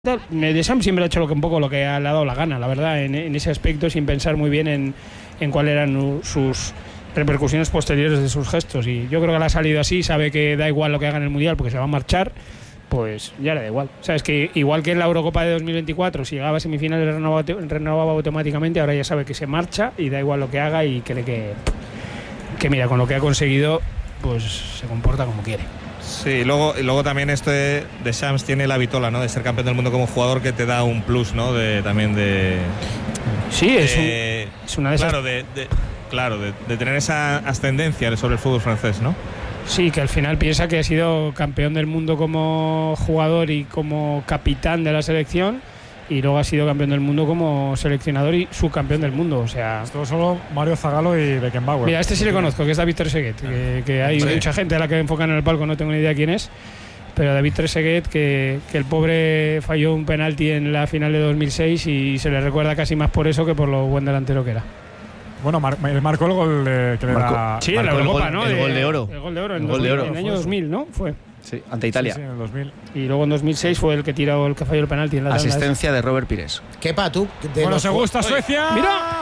Deschamps siempre ha hecho un poco lo que le ha dado la gana, la verdad, en ese aspecto, sin pensar muy bien en cuáles eran sus repercusiones posteriores de sus gestos. Y yo creo que le ha salido así, sabe que da igual lo que haga en el Mundial porque se va a marchar, pues ya le da igual. Sabes que igual que en la Eurocopa de 2024, si llegaba a semifinales renovaba automáticamente, ahora ya sabe que se marcha y da igual lo que haga y cree que mira, con lo que ha conseguido, pues se comporta como quiere. Sí, y luego también de Deschamps tiene la vitola, ¿no? De ser campeón del mundo como jugador, que te da un plus, ¿no? Sí, es una de esas. Claro, de tener esa ascendencia sobre el fútbol francés, ¿no? Sí, que al final piensa que ha sido campeón del mundo como jugador y como capitán de la selección, y luego ha sido campeón del mundo como seleccionador y subcampeón del mundo, o sea... Esto solo Mario Zagallo y Beckenbauer. Mira, este sí le conozco, que es David Trezeguet, que hay mucha gente a la que enfocan en el palco, no tengo ni idea quién es, pero David Trezeguet, que el pobre falló un penalti en la final de 2006 y se le recuerda casi más por eso que por lo buen delantero que era. Bueno, marcó el gol que le da... Sí, en la Eurocopa, ¿no? El gol de oro. El gol de oro en el año 2000, ¿no? Fue. Sí, ante Italia. Sí, en el 2000. Y luego en 2006 fue el que tiró, el que falló el penalti en la asistencia de Robert Pires. Kepa, tú. Bueno, se gusta Suecia. ¡Mira!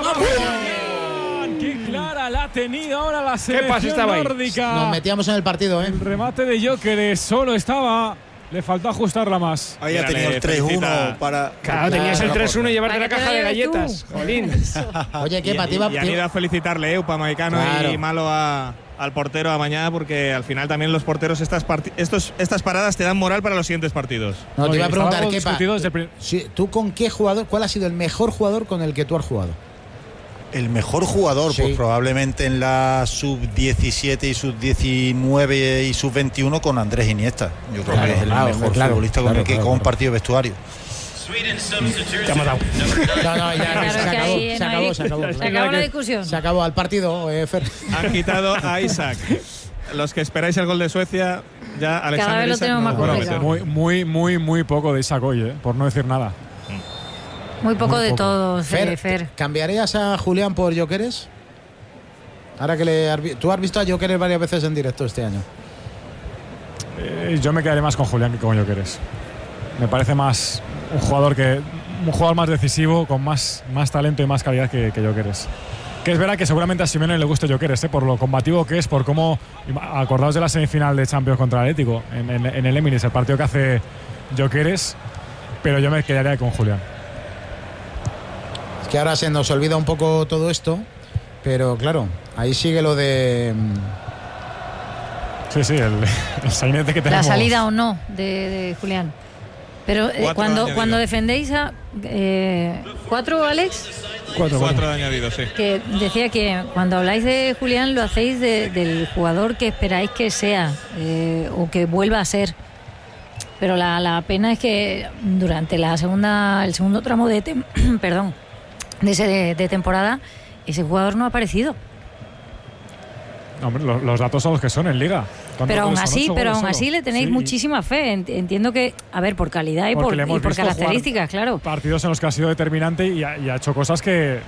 ¡Qué clara la ha tenido ahora la selección nórdica! Nos metíamos en el partido, ¿eh? El remate de Gyökeres solo estaba... Le faltó ajustarla más. Ahí ya tenía el 3-1 para... Claro, tenías el 3-1 y llevarte la caja de galletas. Jolín. Oye, Kepa, te iba... Y han ido a felicitarle, Upamecano y Malo al portero a mañana, porque al final también los porteros estas paradas te dan moral para los siguientes partidos. No, te iba a preguntar, Kepa, Sí. ¿tú con qué jugador, cuál ha sido el mejor jugador con el que tú has jugado? El mejor jugador, sí. Pues probablemente en la sub-17 y sub-19 y sub-21 con Andrés Iniesta. Yo creo que es el mejor futbolista con el que he compartido vestuario. Te ha matado. No, ya se acabó. Se acabó la discusión. Se acabó al partido, Fer. Han quitado a Isaac. Los que esperáis el gol de Suecia, ya Alexander Cada vez lo Isaac tenemos más Muy complicado. muy poco de Isaac hoy, por no decir nada. Muy poco de todo, Fer. ¿Cambiarías a Julián por Gyökeres? Ahora que tú has visto a Gyökeres varias veces en directo este año. Yo me quedaré más con Julián que con Gyökeres. Me parece más un jugador más decisivo, con más talento y más calidad que Gyökeres. Que es verdad que seguramente a Simeone le gusta Gyökeres, por lo combativo que es, por cómo... Acordaos de la semifinal de Champions contra el Atlético en el Emirates, el partido que hace Gyökeres, pero yo me quedaría con Julián. Que ahora se nos olvida un poco todo esto, pero claro, ahí sigue lo de... Sí, el sainete que tenemos. La salida o no de Julián. Pero cuando defendéis a... ¿4, Alex? 4 de añadido, sí. Que decía que cuando habláis de Julián lo hacéis del jugador que esperáis que sea o que vuelva a ser. Pero la pena es que durante el segundo tramo de temporada, ese jugador no ha aparecido. Hombre, los datos son los que son en Liga. Pero aún así le tenéis muchísima fe. Entiendo que, a ver, por calidad y por características, claro. Partidos en los que ha sido determinante y ha hecho cosas que,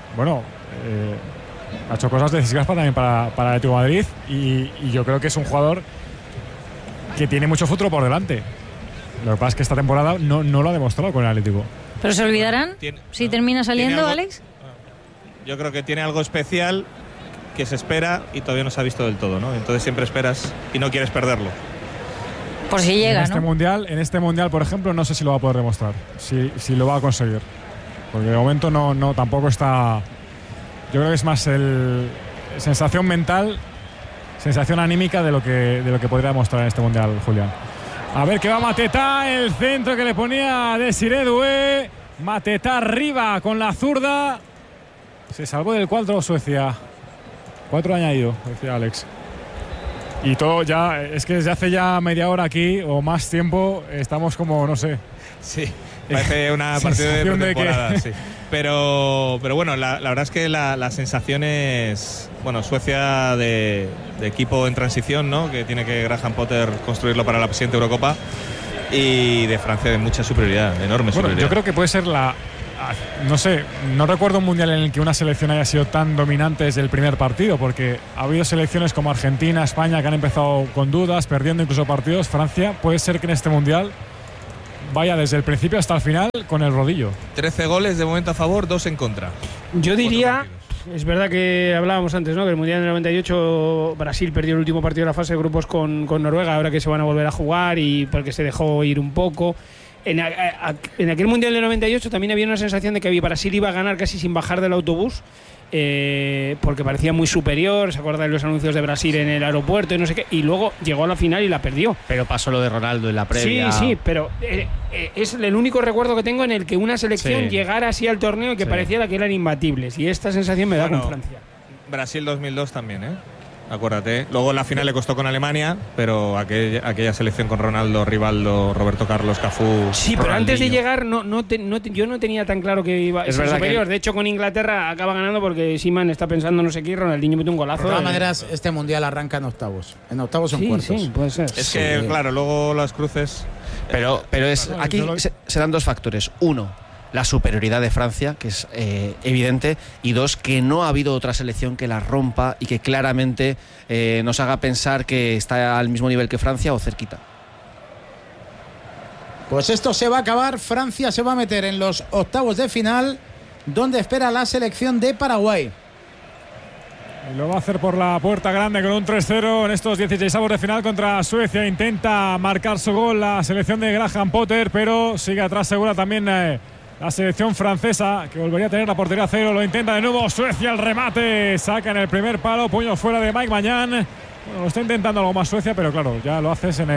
ha hecho cosas decisivas también para el Atlético de Madrid y yo creo que es un jugador que tiene mucho futuro por delante. Lo que pasa es que esta temporada no lo ha demostrado con el Atlético. ¿Pero se olvidarán si termina saliendo, Alex? Yo creo que tiene algo especial que se espera y todavía no se ha visto del todo, ¿no? Entonces siempre esperas y no quieres perderlo. Por si llega, en este mundial, por ejemplo, no sé si lo va a poder demostrar, si lo va a conseguir. Porque de momento no tampoco está... Yo creo que es más sensación mental, sensación anímica de lo que podría demostrar en este mundial, Julián. A ver que va Mateta, el centro que le ponía Desiré Doué. Mateta arriba con la zurda. Se salvó del 4 Suecia. 4 añadido, decía Alex. Y todo ya, es que desde hace ya media hora aquí o más tiempo estamos como, no sé. Sí, parece una partida de pretemporada, sí. Pero bueno, la verdad es que la sensación es, Suecia de equipo en transición, ¿no? Que tiene que Graham Potter construirlo para la siguiente Eurocopa, y de Francia de mucha superioridad, de enorme superioridad. Yo creo que puede ser no recuerdo un mundial en el que una selección haya sido tan dominante desde el primer partido, porque ha habido selecciones como Argentina, España, que han empezado con dudas, perdiendo incluso partidos. Francia puede ser que en este mundial vaya desde el principio hasta el final con el rodillo. 13 goles de momento a favor, 2 en contra. Yo diría, es verdad que hablábamos antes, ¿no?, que el Mundial del 98 Brasil perdió el último partido de la fase de grupos con Noruega, ahora que se van a volver a jugar y porque se dejó ir un poco. En aquel Mundial del 98 también había una sensación de que Brasil iba a ganar casi sin bajar del autobús, porque parecía muy superior. ¿Se acuerdan de los anuncios de Brasil en el aeropuerto y no sé qué? Y luego llegó a la final y la perdió. Pero pasó lo de Ronaldo en la previa. Sí, pero es el único recuerdo que tengo en el que una selección llegara así al torneo y que pareciera que eran imbatibles. Y esta sensación me da con Francia. Brasil 2002 también, acuérdate. Luego en la final le costó con Alemania, pero aquella selección con Ronaldo, Rivaldo, Roberto Carlos, Cafú. Sí, pero antes de llegar yo no tenía tan claro que iba a ser superior. De hecho, con Inglaterra acaba ganando porque Seaman está pensando no sé qué, Ronaldinho mete un golazo. De todas maneras, este mundial arranca en octavos. En octavos son cuartos. Sí, puede ser. Es que, claro, luego las cruces. Pero aquí se dan dos factores. Uno, la superioridad de Francia, que es evidente, y dos, que no ha habido otra selección que la rompa y que claramente nos haga pensar que está al mismo nivel que Francia o cerquita. Pues esto se va a acabar. Francia se va a meter en los octavos de final, donde espera la selección de Paraguay. Y lo va a hacer por la puerta grande con un 3-0 en estos 16avos de final contra Suecia. Intenta marcar su gol la selección de Graham Potter, pero sigue atrás segura también la selección francesa, que volvería a tener la portería a cero. Lo intenta de nuevo Suecia, el remate, saca en el primer palo, puño fuera de Mike Maignan. Bueno, lo está intentando algo más Suecia, pero claro, ya lo haces en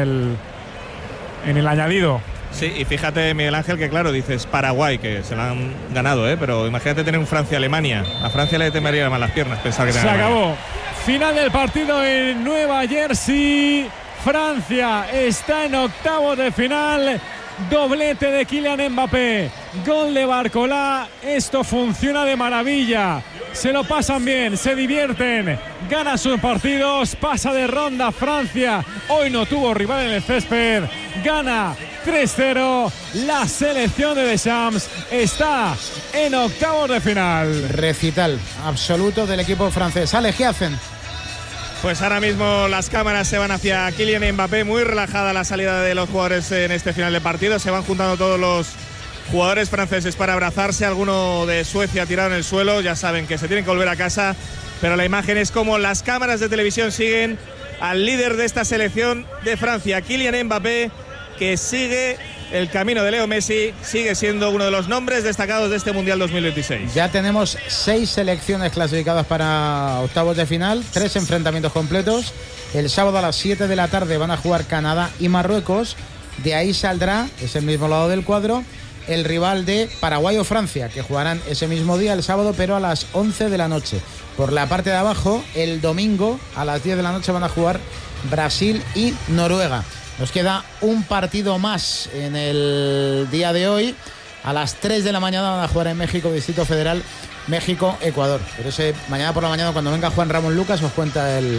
el añadido. Sí, y fíjate, Miguel Ángel, que claro, dices Paraguay, que se la han ganado, pero imagínate tener un Francia-Alemania. A Francia le temería más las piernas pensar que se acabó. Final del partido en Nueva Jersey. Francia está en octavos de final. Doblete de Kylian Mbappé, gol de Barcola. Esto funciona de maravilla. Se lo pasan bien, se divierten, gana sus partidos, pasa de ronda Francia. Hoy no tuvo rival en el césped, gana 3-0. La selección de Deschamps está en octavos de final. Recital absoluto del equipo francés. Ale, ¿qué hacen? Pues ahora mismo las cámaras se van hacia Kylian Mbappé, muy relajada la salida de los jugadores en este final de partido. Se van juntando todos los jugadores franceses para abrazarse. Alguno de Suecia tirado en el suelo, ya saben que se tienen que volver a casa, pero la imagen es como las cámaras de televisión siguen al líder de esta selección de Francia, Kylian Mbappé, que sigue el camino de Leo Messi, sigue siendo uno de los nombres destacados de este Mundial 2026. Ya tenemos 6 selecciones clasificadas para octavos de final, 3 enfrentamientos completos. El sábado a las 7 de la tarde van a jugar Canadá y Marruecos. De ahí saldrá, es el mismo lado del cuadro, el rival de Paraguay o Francia, que jugarán ese mismo día, el sábado, pero a las 11 de la noche. Por la parte de abajo, el domingo a las 10 de la noche van a jugar Brasil y Noruega. Nos queda un partido más en el día de hoy. A las 3 de la mañana van a jugar en México, Distrito Federal, México-Ecuador. Pero mañana por la mañana, cuando venga Juan Ramón Lucas, os cuenta el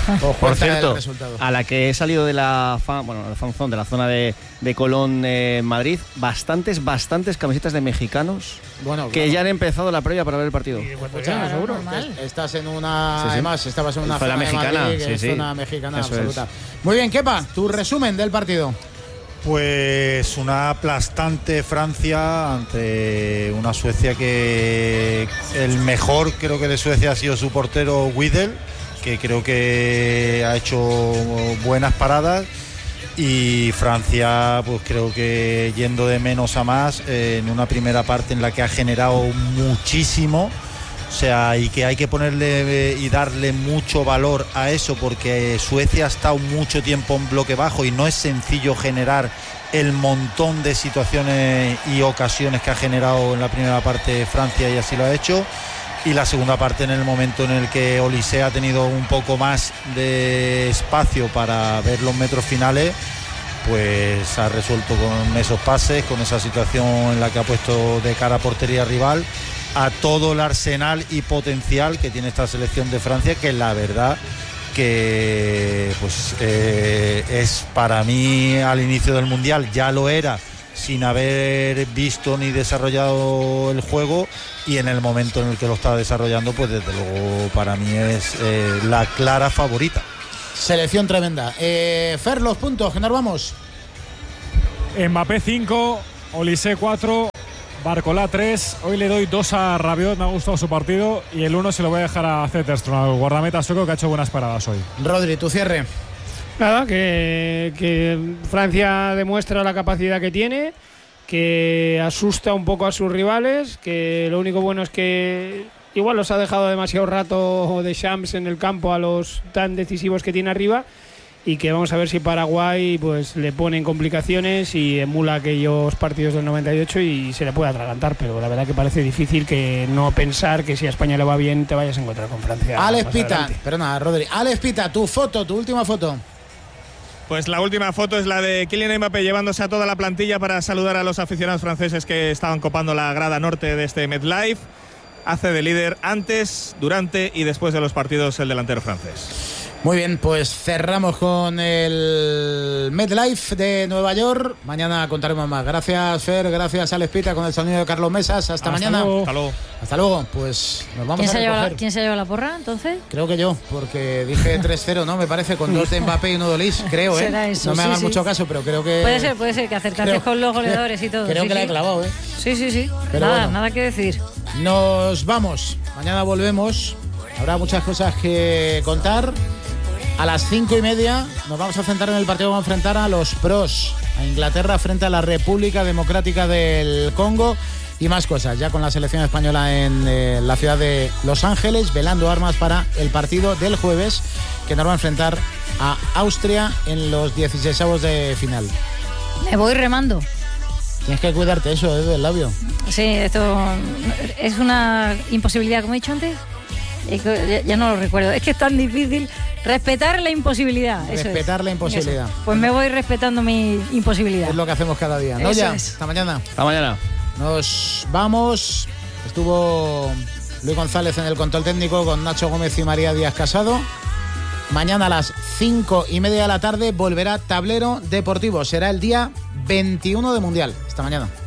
resultado. A la que he salido de la fan zone, de la zona de Colón, Madrid, bastantes camisetas de mexicanos que ya han empezado la previa para ver el partido. Seguro. Estás en una... Sí. Además, estabas en una zona mexicana. Madrid, que es zona mexicana absoluta. Muy bien, Kepa, tu resumen del partido. Pues una aplastante Francia ante una Suecia que el mejor creo que de Suecia ha sido su portero Widel, que creo que ha hecho buenas paradas, y Francia pues creo que yendo de menos a más en una primera parte en la que ha generado muchísimo. O sea, y que hay que ponerle y darle mucho valor a eso, porque Suecia ha estado mucho tiempo en bloque bajo y no es sencillo generar el montón de situaciones y ocasiones que ha generado en la primera parte Francia, y así lo ha hecho. Y la segunda parte, en el momento en el que Olise ha tenido un poco más de espacio para ver los metros finales, pues ha resuelto con esos pases, con esa situación en la que ha puesto de cara a portería rival, a todo el arsenal y potencial que tiene esta selección de Francia, que la verdad que pues es para mí al inicio del Mundial, ya lo era sin haber visto ni desarrollado el juego, y en el momento en el que lo estaba desarrollando, pues desde luego para mí es la clara favorita. Selección tremenda. Fer, los puntos, que nos vamos. Mbappé 5, Olise 4, Barcola 3. Hoy le doy 2 a Rabiot, me ha gustado su partido. Y el 1 se lo voy a dejar a Zetterström, al guardameta sueco, que ha hecho buenas paradas hoy. Rodri, tu cierre. Nada, que Francia demuestra la capacidad que tiene, que asusta un poco a sus rivales, que lo único bueno es que igual los ha dejado demasiado rato de Champs en el campo a los tan decisivos que tiene arriba, y que vamos a ver si Paraguay pues le ponen complicaciones y emula aquellos partidos del 98 y se le puede atragantar, pero la verdad que parece difícil que no pensar que si a España le va bien te vayas a encontrar con Francia. Alex Pita, perdona, Rodri. Alex Pita, tu última foto. Pues la última foto es la de Kylian Mbappé llevándose a toda la plantilla para saludar a los aficionados franceses que estaban copando la grada norte de este MetLife. Hace de líder antes, durante y después de los partidos el delantero francés. Muy bien, pues cerramos con el MetLife de Nueva York. Mañana contaremos más. Gracias, Fer, gracias, Alex Pita, con el sonido de Carlos Mesas. Hasta mañana. Luego. Hasta luego. Pues nos vamos a recoger. ¿Quién se ha llevado la porra, entonces? Creo que yo, porque dije 3-0, ¿no? Me parece, con 2 de Mbappé y 1 de Olise, creo, ¿eh? Será eso, no me sí, hagan sí. mucho caso, pero creo que... Puede ser, que acertaste con los goleadores y todo. Creo sí, que la he sí. clavado, ¿eh? Sí. Pero Nada que decir. Nos vamos. Mañana volvemos. Habrá muchas cosas que contar. A las 5:30 nos vamos a centrar en el partido que va a enfrentar a los pros, a Inglaterra frente a la República Democrática del Congo y más cosas, ya con la selección española en la ciudad de Los Ángeles, velando armas para el partido del jueves, que nos va a enfrentar a Austria en los 16avos de final. Me voy remando. Tienes que cuidarte eso, del labio. Sí, esto es una imposibilidad, como he dicho antes. Ya no lo recuerdo. Es que es tan difícil respetar la imposibilidad. Respetar la imposibilidad. Eso. Pues me voy respetando mi imposibilidad. Es lo que hacemos cada día. ¿No? Ya. Hasta mañana. Hasta mañana. Nos vamos. Estuvo Luis González en el control técnico con Nacho Gómez y María Díaz Casado. Mañana a las 5:30 de la tarde volverá Tablero Deportivo. Será el día 21 de Mundial. Hasta mañana.